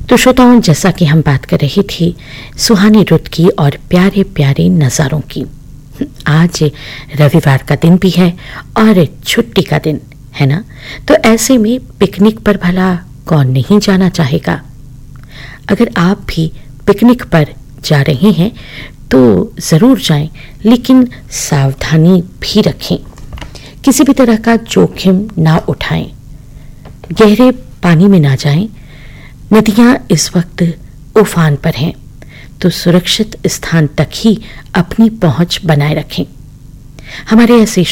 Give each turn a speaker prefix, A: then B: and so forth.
A: तो श्रोताओं, जैसा कि हम बात कर रही थी सुहानी रुत की और प्यारे प्यारे नज़ारों की, आज रविवार का दिन भी है और छुट्टी का दिन है ना। तो ऐसे में पिकनिक पर भला कौन नहीं जाना चाहेगा। अगर आप भी पिकनिक पर जा रहे हैं तो ज़रूर जाएं, लेकिन सावधानी भी रखें, किसी भी तरह का जोखिम ना उठाएं, गहरे पानी में ना जाएं। नदियां इस वक्त उफान पर हैं, तो सुरक्षित स्थान तक ही अपनी पहुंच बनाए रखें। हमारे ऐसे